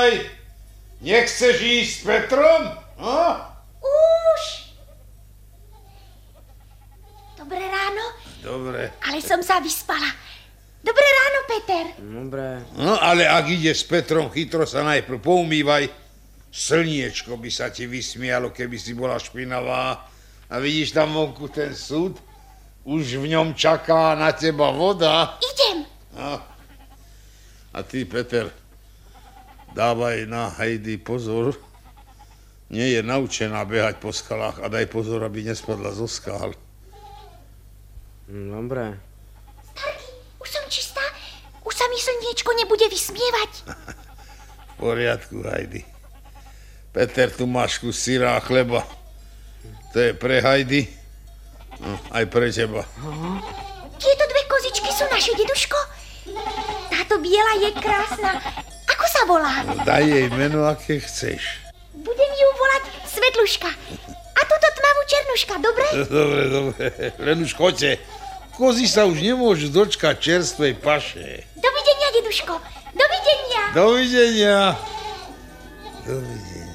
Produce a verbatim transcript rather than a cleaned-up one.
Dávaj! Nechceš ísť s Petrom? No? Už. Dobré ráno. Dobre. Ale som sa vyspala. Dobré ráno, Peter. Dobre. No, ale ak ideš s Petrom, chytro sa najprv poumývaj. Slniečko by sa ti vysmialo, keby si bola špinavá. A vidíš tam vonku ten súd? Už v ňom čaká na teba voda. Idem. No. A ty, Peter, dávaj na Heidi pozor. Nie je naučená behať po skalách a daj pozor, aby nespadla zo skal. Dobre. Starky, už som čistá. Už sa mi slniečko nebude vysmievať. V poriadku, Heidi. Peter, tu máš kus syra a chleba. To je pre Heidi, no, aj pre teba. Tieto dve kozičky sú naše, deduško. Táto biela je krásna. Ako sa volá? No, daj jej meno, aké chceš. Budem ju volať Svetluška. A túto tmavú Černuška, dobre? Dobre, dobre. Len už choďte. Kozy sa už nemôžu dočkať čerstvej paše. Dovidenia, deduško. Dovidenia. Dovidenia. Dovidenia.